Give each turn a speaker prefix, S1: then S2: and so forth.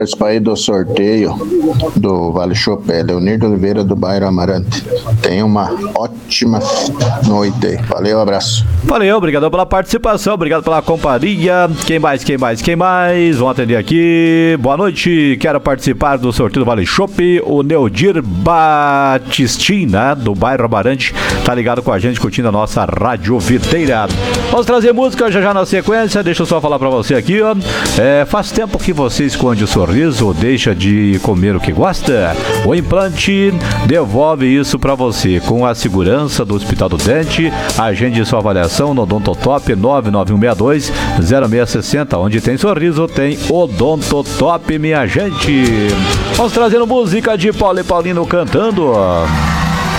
S1: Participar aí do sorteio do Vale Chopé, Leonir Oliveira, do bairro Amarante. Tenha uma ótima noite aí. Valeu, abraço.
S2: Valeu, obrigado pela participação, obrigado pela companhia. Quem mais? Vamos atender aqui. Boa noite, quero participar do sorteio do Vale Chopp. O Neodir Batistina, do bairro Amarante, tá ligado com a gente, curtindo a nossa Rádio Videira. Vamos trazer música já na sequência. Deixa eu só falar pra você aqui, ó. Faz tempo que você esconde o sorriso ou deixa de comer o que gosta? O Implante devolve isso pra você com a segurança do Hospital do Dente. Agende sua avaliação no Odontotop 99162-0660. Onde tem sorriso, tem Odontotop, minha gente. Vamos trazendo música de Paulo e Paulino cantando.